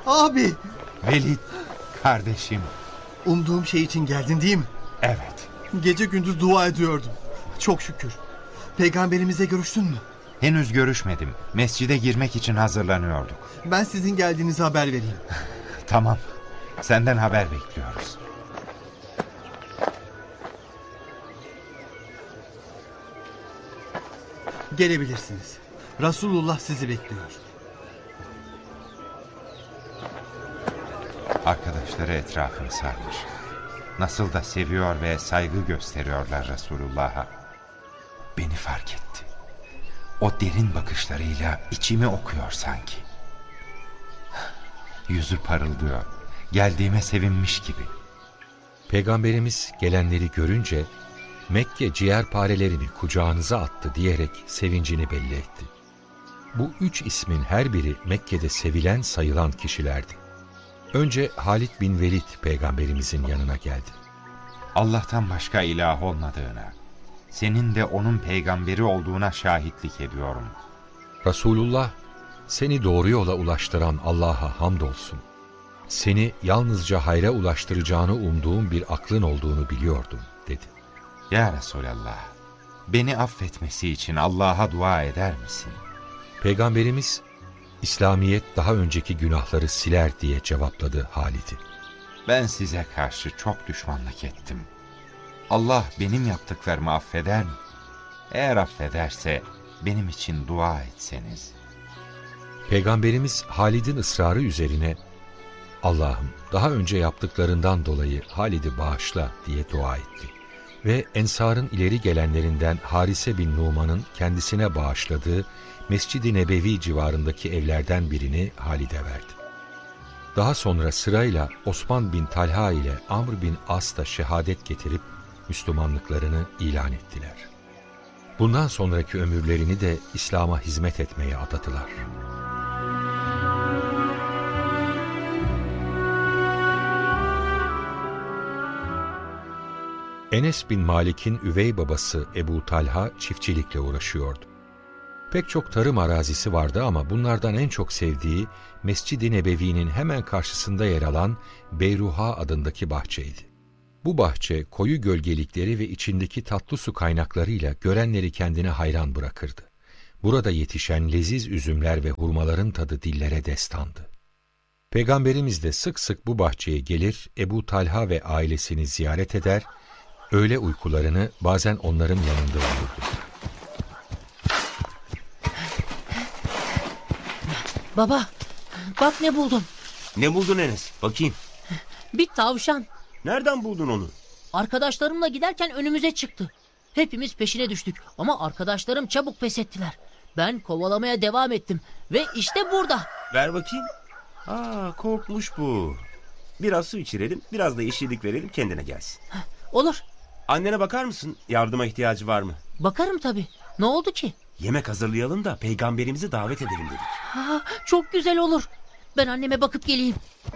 Abi! Velid, kardeşim. Umduğum şey için geldin değil mi? Evet. Gece gündüz dua ediyordum. Çok şükür. Peygamberimizle görüştün mü? Henüz görüşmedim. Mescide girmek için hazırlanıyorduk. Ben sizin geldiğinizi haber vereyim. Tamam. Senden haber bekliyoruz. Gelebilirsiniz. Resulullah sizi bekliyor. Arkadaşları etrafını sarmış. Nasıl da seviyor ve saygı gösteriyorlar Resulullah'a. Beni fark etti. O derin bakışlarıyla içimi okuyor sanki. Yüzü parıldıyor. Geldiğime sevinmiş gibi. Peygamberimiz gelenleri görünce Mekke ciğerparelerini kucağınıza attı diyerek sevincini belli etti. Bu 3 ismin her biri Mekke'de sevilen sayılan kişilerdi. Önce Halid bin Velid peygamberimizin yanına geldi. Allah'tan başka ilah olmadığına, senin de onun peygamberi olduğuna şahitlik ediyorum. Resulullah, seni doğru yola ulaştıran Allah'a hamdolsun. Seni yalnızca hayra ulaştıracağını umduğum bir aklın olduğunu biliyordum, dedi. Ya Resulallah, beni affetmesi için Allah'a dua eder misin? Peygamberimiz, İslamiyet daha önceki günahları siler diye cevapladı Halid'i. Ben size karşı çok düşmanlık ettim. Allah benim yaptıklarımı affeder mi? Eğer affederse benim için dua etseniz. Peygamberimiz Halid'in ısrarı üzerine, Allah'ım daha önce yaptıklarından dolayı Halid'i bağışla diye dua etti. Ve Ensar'ın ileri gelenlerinden Harise bin Numan'ın kendisine bağışladığı Mescid-i Nebevi civarındaki evlerden birini Halid'e verdi. Daha sonra sırayla Osman bin Talha ile Amr bin As da şehadet getirip Müslümanlıklarını ilan ettiler. Bundan sonraki ömürlerini de İslam'a hizmet etmeye adadılar. Enes bin Malik'in üvey babası Ebu Talha çiftçilikle uğraşıyordu. Pek çok tarım arazisi vardı ama bunlardan en çok sevdiği Mescid-i Nebevi'nin hemen karşısında yer alan Beyruha adındaki bahçeydi. Bu bahçe koyu gölgelikleri ve içindeki tatlı su kaynaklarıyla görenleri kendine hayran bırakırdı. Burada yetişen leziz üzümler ve hurmaların tadı dillere destandı. Peygamberimiz de sık sık bu bahçeye gelir, Ebu Talha ve ailesini ziyaret eder, öğle uykularını bazen onların yanında uyurdu. Baba, bak ne buldum. Ne buldun Enes? Bakayım. Bir tavşan. Nereden buldun onu? Arkadaşlarımla giderken önümüze çıktı. Hepimiz peşine düştük ama arkadaşlarım çabuk pes ettiler. Ben kovalamaya devam ettim ve işte burada. Ver bakayım. Korkmuş bu. Biraz su içirelim, biraz da yeşillik verelim, kendine gelsin. Olur. Annene bakar mısın? Yardıma ihtiyacı var mı? Bakarım tabii. Ne oldu ki? Yemek hazırlayalım da peygamberimizi davet edelim dedik. Çok güzel olur. Ben anneme bakıp geleyim.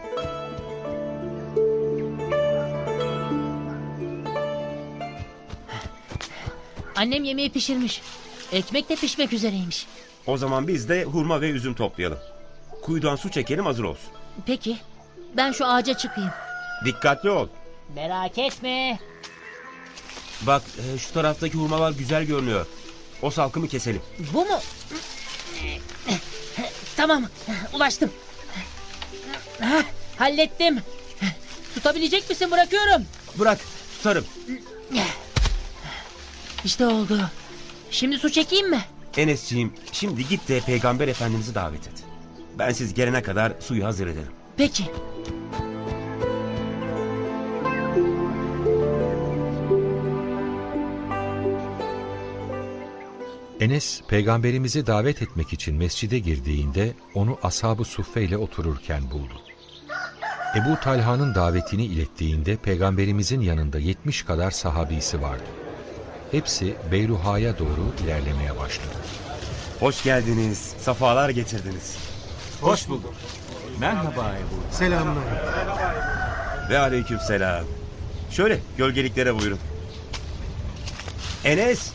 Annem yemeği pişirmiş. Ekmek de pişmek üzereymiş. O zaman biz de hurma ve üzüm toplayalım. Kuyudan su çekelim, hazır olsun. Peki. Ben şu ağaca çıkayım. Dikkatli ol. Merak etme. Bak şu taraftaki hurmalar güzel görünüyor. O salkımı keselim. Bu mu? Tamam. Ulaştım. Hallettim. Tutabilecek misin? Bırakıyorum. Bırak, tutarım. İşte oldu. Şimdi su çekeyim mi? Enesciğim, şimdi git de peygamber efendimizi davet et. Ben siz gelene kadar suyu hazır ederim. Peki. Enes, peygamberimizi davet etmek için mescide girdiğinde onu ashab-ı suffe ile otururken buldu. Ebu Talha'nın davetini ilettiğinde peygamberimizin yanında 70 kadar sahabisi vardı. Hepsi Beyruha'ya doğru ilerlemeye başladı. Hoş geldiniz, safalar getirdiniz. Hoş bulduk. Merhaba Ebu. Selamlar. Ve aleykümselam. Şöyle gölgeliklere buyurun. Enes,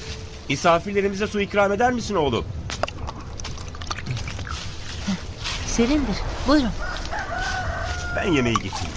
misafirlerimize su ikram eder misin oğlum? Serindir. Buyurun. Ben yemeği getireyim.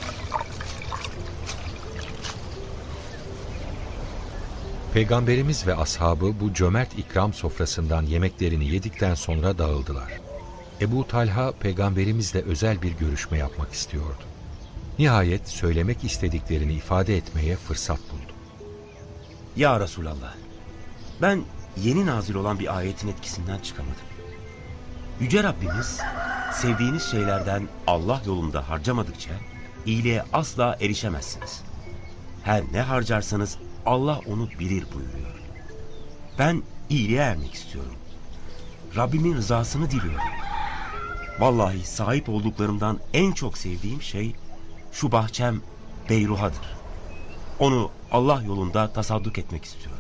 Peygamberimiz ve ashabı bu cömert ikram sofrasından yemeklerini yedikten sonra dağıldılar. Ebu Talha peygamberimizle özel bir görüşme yapmak istiyordu. Nihayet söylemek istediklerini ifade etmeye fırsat buldu. Ya Resulallah, ben yeni nazil olan bir ayetin etkisinden çıkamadım. Yüce Rabbimiz, sevdiğiniz şeylerden Allah yolunda harcamadıkça iyiliğe asla erişemezsiniz. Her ne harcarsanız Allah onu bilir buyuruyor. Ben iyiliğe ermek istiyorum. Rabbimin rızasını diliyorum. Vallahi sahip olduklarımdan en çok sevdiğim şey şu bahçem Beyruha'dır. Onu Allah yolunda tasadduk etmek istiyorum.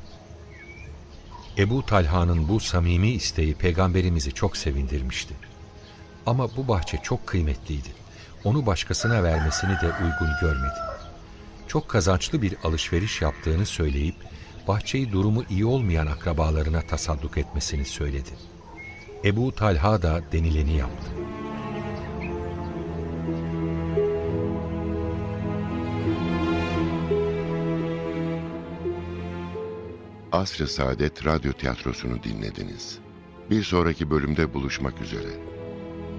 Ebu Talha'nın bu samimi isteği peygamberimizi çok sevindirmişti. Ama bu bahçe çok kıymetliydi. Onu başkasına vermesini de uygun görmedi. Çok kazançlı bir alışveriş yaptığını söyleyip bahçeyi durumu iyi olmayan akrabalarına tasadduk etmesini söyledi. Ebu Talha da denileni yaptı. Asr-ı Saadet Radyo Tiyatrosu'nu dinlediniz. Bir sonraki bölümde buluşmak üzere.